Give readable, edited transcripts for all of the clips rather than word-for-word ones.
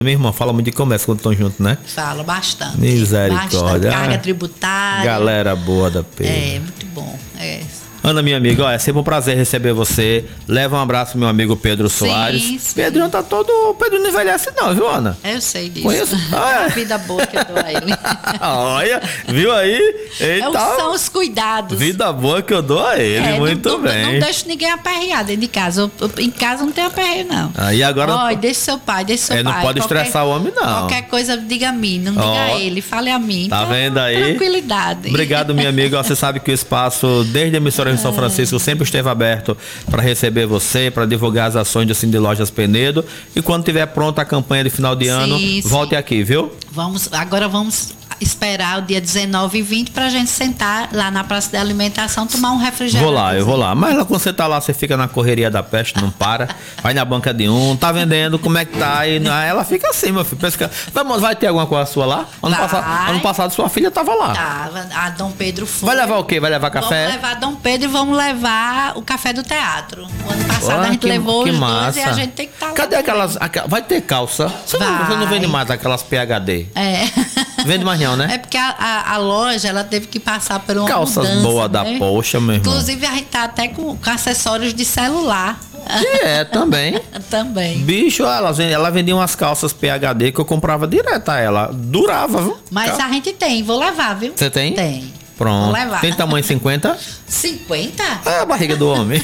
Minha irmã fala muito de comércio quando estão juntos, né? Fala bastante. Misericórdia. Bastante carga tributária. Galera boa da Pedro. É, muito bom. Ana, minha amiga, é sempre um prazer receber você. Leva um abraço, meu amigo Pedro Soares. Sim. Pedro tá todo... O Pedro não envelhece não, viu, Ana? Eu sei disso. Conheço. A vida boa que eu dou a ele. Olha, viu aí? São os cuidados. Vida boa que eu dou a ele, muito bem. Não deixo ninguém aperrear dentro de casa. Em casa não tem aperreio, não. Aí agora... Olha, deixa seu pai, pai. Não pode estressar o homem, não. Qualquer coisa, diga a mim, não diga a ele, fale a mim. Tá vendo aí? Tranquilidade. Obrigado, minha amiga. Você sabe que o espaço, desde a emissora de São Francisco, sempre esteve aberto para receber você, para divulgar as ações de Cindy Lojas Penedo. E quando tiver pronta a campanha de final de ano, volte aqui, viu? Agora vamos esperar o dia 19 e 20 pra gente sentar lá na praça de alimentação, tomar um refrigerante. Eu vou lá. Mas lá, quando você tá lá, você fica na correria da peste, não para. Vai na banca de tá vendendo, como é que tá? E ela fica assim, meu filho. Vai ter alguma coisa sua lá? Ano passado sua filha tava lá. Tava, a Dom Pedro foi. Vai levar o quê? Vai levar café? Vamos levar Dom Pedro e vamos levar o café do teatro. O ano passado a gente levou os dois e a gente tem que estar lá. Cadê aquelas... Vai ter calça? Você não vende mais aquelas PHD? Vende mais não, né? É porque a loja, ela teve que passar por uma calças mudança, boas da poxa, meu irmão. Inclusive, a gente tá até com acessórios de celular. Também. Também. Bicho, ela vendia umas calças PHD que eu comprava direto a ela. Durava, viu? Mas a gente tem, vou levar, viu? Você tem? Tem. Pronto. Vou levar. Tem tamanho 50? 50? É a barriga do homem.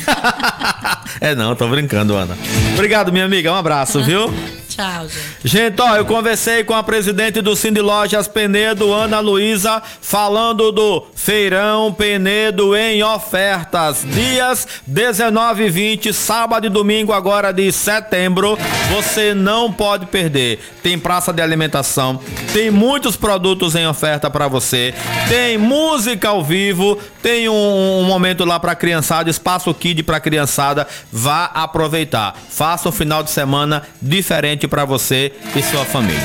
Não, tô brincando, Ana. Obrigado, minha amiga. Um abraço, viu? Tchau, gente. Gente, eu conversei com a presidente do Cindy Lojas Penedo, Ana Luísa, falando do Feirão Penedo em ofertas. Dias 19 e 20, sábado e domingo agora de setembro. Você não pode perder. Tem praça de alimentação, tem muitos produtos em oferta para você, tem música ao vivo, tem um momento lá para criançada, espaço kid para criançada. Vá aproveitar. Faça um final de semana diferente para você e sua família.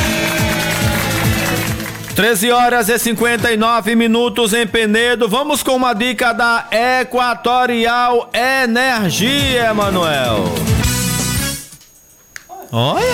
13h59 em Penedo. Vamos com uma dica da Equatorial Energia, Emanuel. Olha!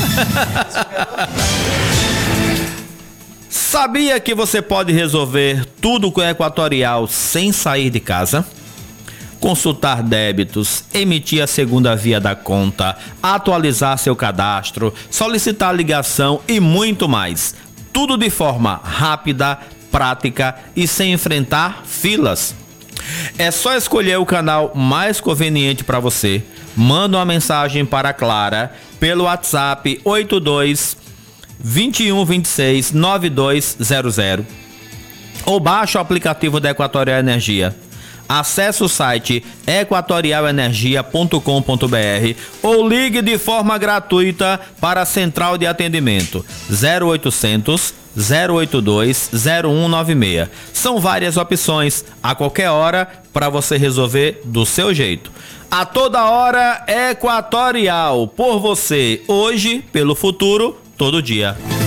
Sabia que você pode resolver tudo com a Equatorial sem sair de casa? Consultar débitos, emitir a segunda via da conta, atualizar seu cadastro, solicitar ligação e muito mais. Tudo de forma rápida, prática e sem enfrentar filas. É só escolher o canal mais conveniente para você. Manda uma mensagem para a Clara pelo WhatsApp 82 21 26 9200 ou baixa o aplicativo da Equatorial Energia. Acesse o site equatorialenergia.com.br ou ligue de forma gratuita para a central de atendimento 0800 082 0196. São várias opções a qualquer hora para você resolver do seu jeito. A toda hora, Equatorial, por você, hoje, pelo futuro, todo dia.